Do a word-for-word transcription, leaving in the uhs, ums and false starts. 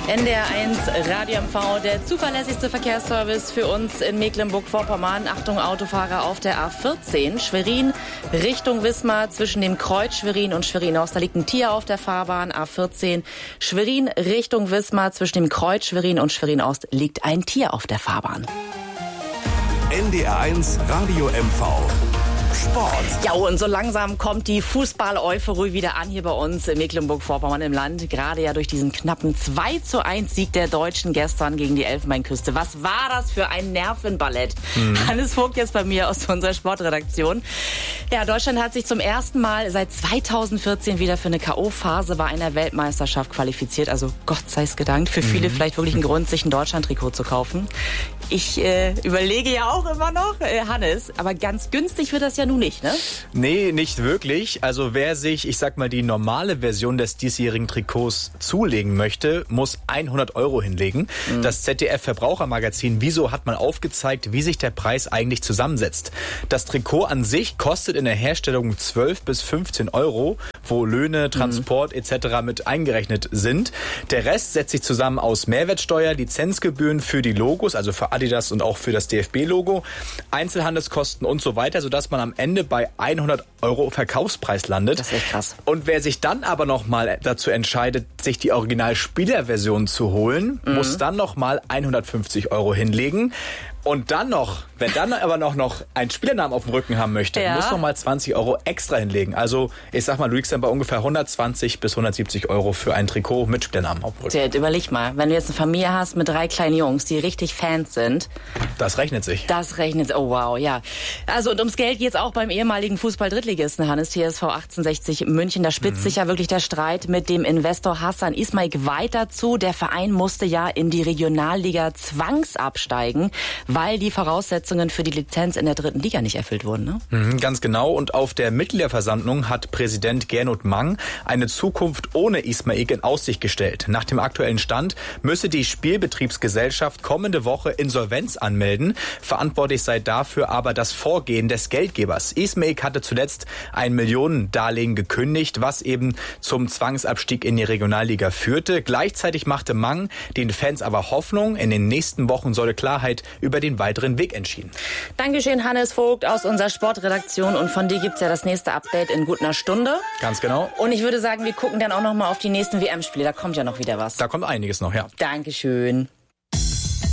N D R eins Radio M V, der zuverlässigste Verkehrsservice für uns in Mecklenburg-Vorpommern. Achtung, Autofahrer auf der A vierzehn, Schwerin Richtung Wismar, zwischen dem Kreuz Schwerin und Schwerin-Ost. Da liegt ein Tier auf der Fahrbahn. A vierzehn, Schwerin Richtung Wismar, zwischen dem Kreuz Schwerin und Schwerin-Ost liegt ein Tier auf der Fahrbahn. N D R eins Radio M V. Sport. Ja, und so langsam kommt die Fußball-Euphorie wieder an hier bei uns in Mecklenburg-Vorpommern im Land. Gerade ja durch diesen knappen zwei zu eins Sieg der Deutschen gestern gegen die Elfenbeinküste. Was war das für ein Nervenballett? Mhm. Hannes Vogt jetzt bei mir aus unserer Sportredaktion. Ja, Deutschland hat sich zum ersten Mal seit zweitausendvierzehn wieder für eine K O-Phase bei einer Weltmeisterschaft qualifiziert. Also Gott sei es gedankt. Für viele mhm. vielleicht wirklich ein Grund, sich ein Deutschland-Trikot zu kaufen. Ich äh, überlege ja auch immer noch, äh, Hannes, aber ganz günstig wird das ja nun nicht, ne? Nee, nicht wirklich. Also wer sich, ich sag mal, die normale Version des diesjährigen Trikots zulegen möchte, muss hundert Euro hinlegen. Mhm. Das Z D F-Verbrauchermagazin Wieso hat mal aufgezeigt, wie sich der Preis eigentlich zusammensetzt. Das Trikot an sich kostet in der Herstellung zwölf bis fünfzehn Euro, wo Löhne, Transport mhm. et cetera mit eingerechnet sind. Der Rest setzt sich zusammen aus Mehrwertsteuer, Lizenzgebühren für die Logos, also für Adidas und auch für das D F B-Logo, Einzelhandelskosten und so weiter, sodass man am Ende bei hundert Euro Verkaufspreis landet. Das ist echt krass. Und wer sich dann aber nochmal dazu entscheidet, sich die Original-Spielerversion zu holen, mhm. muss dann nochmal hundertfünfzig Euro hinlegen. Und dann noch, wenn dann aber noch, noch einen Spielernamen auf dem Rücken haben möchte, ja. muss noch mal zwanzig Euro extra hinlegen. Also ich sag mal, du liegst dann bei ungefähr hundertzwanzig bis hundertsiebzig Euro für ein Trikot mit Spielernamen auf dem Rücken. Jetzt überleg mal, wenn du jetzt eine Familie hast mit drei kleinen Jungs, die richtig Fans sind. Das rechnet sich. Das rechnet sich, oh wow, ja. Also und ums Geld geht's auch beim ehemaligen Fußball-Drittligisten Hannes, T S V achtzehnhundertsechzig München. Da spitzt mhm. sich ja wirklich der Streit mit dem Investor Hassan Ismaik weiter zu. Der Verein musste ja in die Regionalliga zwangsabsteigen, weil die Voraussetzungen für die Lizenz in der dritten Liga nicht erfüllt wurden. Ne? Mhm, ganz genau. Und auf der Mitgliederversammlung hat Präsident Gernot Mang eine Zukunft ohne Ismaik in Aussicht gestellt. Nach dem aktuellen Stand müsse die Spielbetriebsgesellschaft kommende Woche Insolvenz anmelden. Verantwortlich sei dafür aber das Vorgehen des Geldgebers. Ismaik hatte zuletzt ein Millionendarlehen gekündigt, was eben zum Zwangsabstieg in die Regionalliga führte. Gleichzeitig machte Mang den Fans aber Hoffnung. In den nächsten Wochen solle Klarheit über den weiteren Weg entschieden. Dankeschön, Hannes Vogt aus unserer Sportredaktion. Und von dir gibt's ja das nächste Update in gut einer Stunde. Ganz genau. Und ich würde sagen, wir gucken dann auch noch mal auf die nächsten W M-Spiele. Da kommt ja noch wieder was. Da kommt einiges noch, ja. Dankeschön.